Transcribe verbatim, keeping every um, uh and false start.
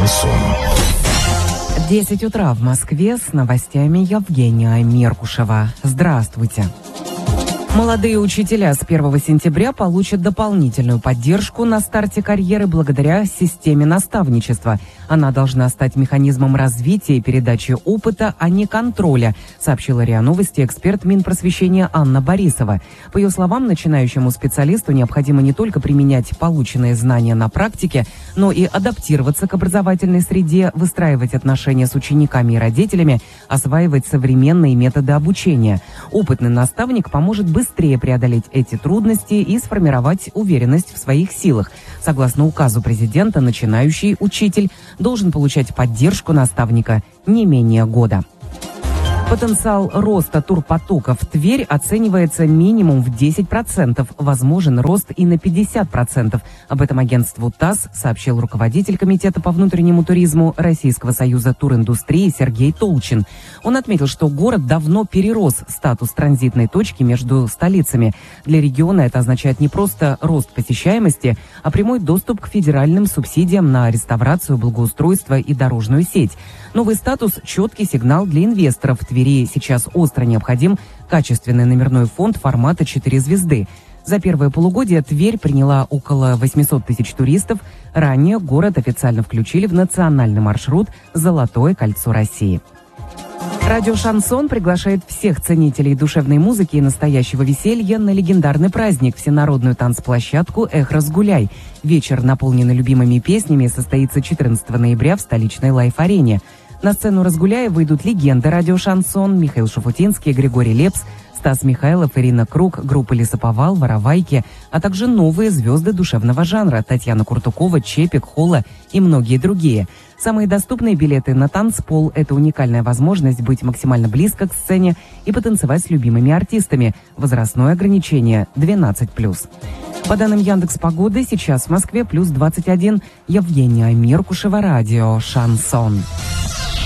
Шансон. десять утра в Москве, с новостями Евгения Меркушева. Здравствуйте. Молодые учителя с первого сентября получат дополнительную поддержку на старте карьеры благодаря системе наставничества. Она должна стать механизмом развития и передачи опыта, а не контроля, сообщила РИА Новости эксперт Минпросвещения Анна Борисова. По ее словам, начинающему специалисту необходимо не только применять полученные знания на практике, но и адаптироваться к образовательной среде, выстраивать отношения с учениками и родителями, осваивать современные методы обучения. Опытный наставник поможет быстрее быстрее преодолеть эти трудности и сформировать уверенность в своих силах. Согласно указу президента, начинающий учитель должен получать поддержку наставника не менее года. Потенциал роста турпотока в Тверь оценивается минимум в десять процентов, возможен рост и на пятьдесят процентов. Об этом агентству ТАСС сообщил руководитель Комитета по внутреннему туризму Российского союза туриндустрии Сергей Толчин. Он отметил, что город давно перерос статус транзитной точки между столицами. Для региона это означает не просто рост посещаемости, а прямой доступ к федеральным субсидиям на реставрацию, благоустройство и дорожную сеть. Новый статус – четкий сигнал для инвесторов. В Твери сейчас остро необходим качественный номерной фонд формата четыре звезды. За первое полугодие Тверь приняла около восемьсот тысяч туристов. Ранее город официально включили в национальный маршрут «Золотое кольцо России». Радио «Шансон» приглашает всех ценителей душевной музыки и настоящего веселья на легендарный праздник – всенародную танцплощадку «Эх, разгуляй». Вечер, наполненный любимыми песнями, состоится четырнадцатого ноября в столичной Лайф-арене. На сцену «Разгуляя» выйдут легенды радио «Шансон» Михаил Шафутинский, Григорий Лепс, Стас Михайлов, Ирина Круг, группа «Лесоповал», «Воровайки», а также новые звезды душевного жанра Татьяна Куртукова, Чепик, Холла и многие другие. Самые доступные билеты на танцпол – это уникальная возможность быть максимально близко к сцене и потанцевать с любимыми артистами. Возрастное ограничение – двенадцать плюс. По данным Яндекс.Погоды, сейчас в Москве плюс двадцать один. Евгения Меркушева, радио «Шансон».